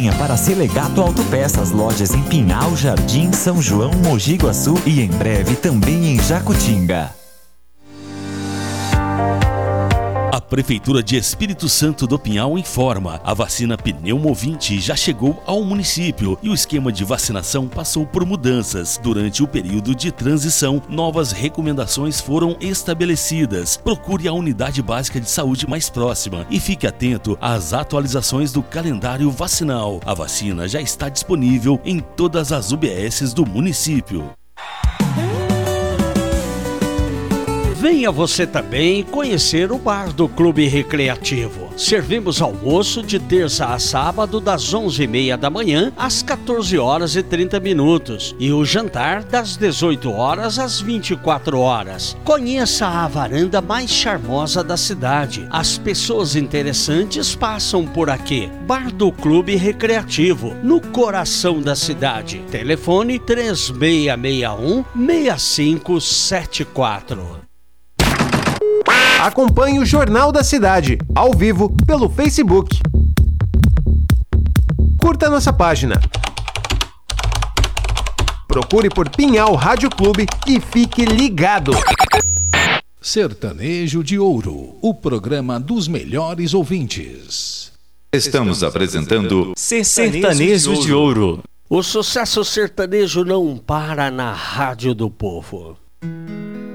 Venha para Selegato Autopeças, lojas em Pinhal, Jardim, São João, Mogi Guaçu e em breve também em Jacutinga. A Prefeitura de Espírito Santo do Pinhal informa: a vacina Pneumovinte já chegou ao município e o esquema de vacinação passou por mudanças. Durante o período de transição, novas recomendações foram estabelecidas. Procure a unidade básica de saúde mais próxima e fique atento às atualizações do calendário vacinal. A vacina já está disponível em todas as UBSs do município. Venha você também conhecer o bar do Clube Recreativo. Servimos almoço de terça a sábado das 11h30 da manhã às 14h30 e o jantar das 18 horas às 24 horas. Conheça a varanda mais charmosa da cidade. As pessoas interessantes passam por aqui. Bar do Clube Recreativo, no coração da cidade. Telefone 3661-6574. Acompanhe o Jornal da Cidade, ao vivo, pelo Facebook. Curta nossa página. Procure por Pinhal Rádio Clube e fique ligado. Sertanejo de Ouro, o programa dos melhores ouvintes. Estamos apresentando Sertanejo de Ouro. O sucesso sertanejo não para na Rádio do Povo.